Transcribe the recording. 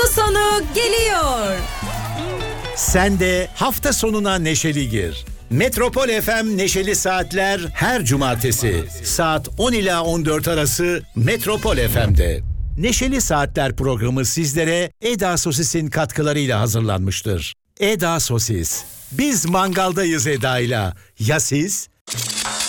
Hafta sonu geliyor. Sen de hafta sonuna neşeli gir. Metropol FM Neşeli Saatler her cumartesi saat 10 ila 14 arası Metropol FM'de. Neşeli Saatler programı sizlere Eda Sosis'in katkılarıyla hazırlanmıştır. Eda Sosis. Biz mangaldayız Eda'yla. Ya siz?